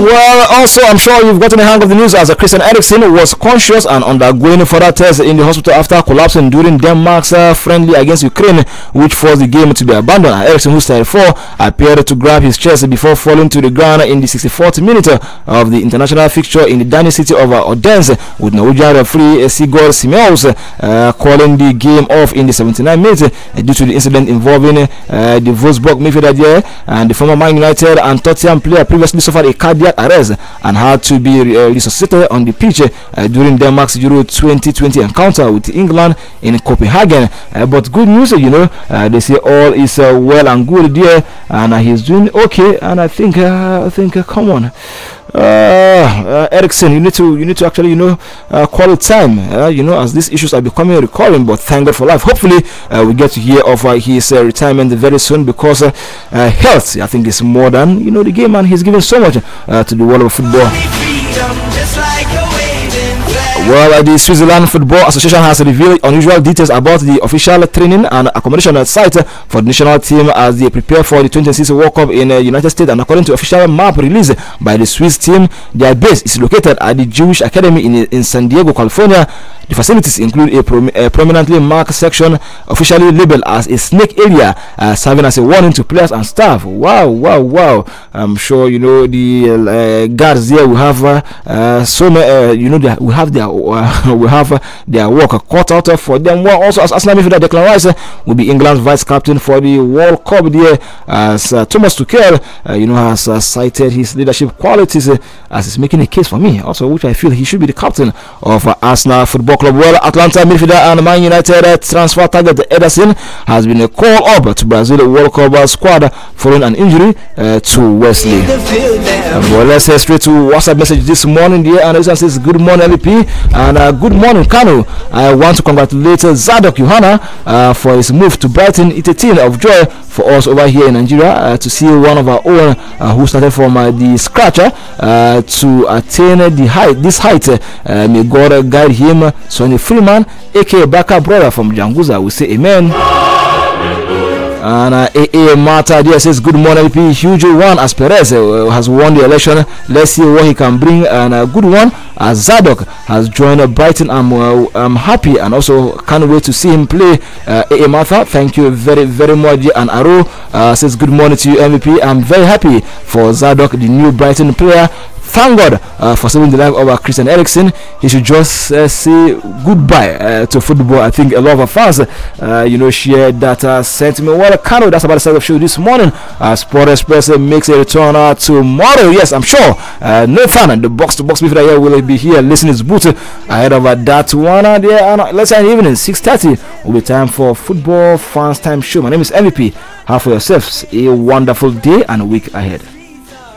Well, also, I'm sure you've gotten a hang of the news as Christian Eriksen was conscious and undergoing further tests in the hospital after collapsing during Denmark's friendly against Ukraine, which forced the game to be abandoned. Eriksen, who's 34, appeared to grab his chest before falling to the ground in the 64th minute of the international fixture in the Danish city of Odense, with Norwegian referee Sigurd Simeus calling the game off in the 79th minute due to the incident involving the Wolfsburg midfielder there, and the former Man United and Tottenham player previously suffered a cardiac arrest and had to be resuscitated on the pitch during Denmark's Euro 2020 encounter with England in Copenhagen. But good news, they say all is well and good there, and he's doing okay. And I think come on, Eriksen, you need to actually call it time, as these issues are becoming recurring. But thank God for life. Hopefully we get to hear of his retirement very soon, because health, I think, is more than the game, and he's given so much to the world of football. Well, the Switzerland Football Association has revealed unusual details about the official training and accommodation site for the national team as they prepare for the 2026 World Cup in the United States. And according to official map released by the Swiss team, their base is located at the Jewish Academy in San Diego, California. The facilities include a prominently marked section officially labeled as a snake area, serving as a warning to players and staff. Wow. I'm sure the guards there will have we have their work cut out for them. Well, also, as Arsenal midfielder Declan Rice will be England's vice captain for the World Cup there, as Thomas Tuchel has cited his leadership qualities as he's making a case for me also, which I feel he should be the captain of Arsenal Football Club. Well, Atlanta midfielder and Man United transfer target Ederson has been called up to Brazil World Cup squad following an injury to Wesley. Well, let's head straight to WhatsApp message this morning there, and this one says, good morning MVP, and good morning Kanu. I want to congratulate Zadok Yohana for his move to Brighton. It's a thing of joy for us over here in Nigeria to see one of our own who started from the scratcher to attain this height. May God guide him. Sonny Freeman, aka Baka brother from Janguza, we say amen. And AA Mata there says, good morning LP, huge one as Perez has won the election. Let's see what he can bring. And a good one as Zadok has joined Brighton. I'm happy and also can't wait to see him play. AA Mata, thank you very, very much. And Aro says, good morning to you MVP. I'm very happy for Zadok, the new Brighton player. Thank God for saving the life of Christian Eriksen. He should just say goodbye to football. I think a lot of our fans, share that sentiment. Well, Kano, that's about the side of the show this morning. Sport Express makes a return tomorrow. Yes, I'm sure no fan, the box-to-box midfielder here will be here listening his boot ahead of that one. There, and let's say in the evening, 6:30 will be time for Football Fans Time Show. My name is MVP. Have for yourselves a wonderful day and a week ahead.